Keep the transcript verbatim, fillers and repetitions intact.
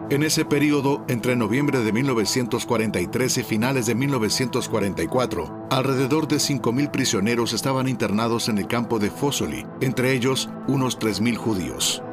En ese periodo, entre noviembre de mil novecientos cuarenta y tres y finales de mil novecientos cuarenta y cuatro, alrededor de cinco mil prisioneros estaban internados en el campo de Fossoli, entre ellos unos tres mil judíos.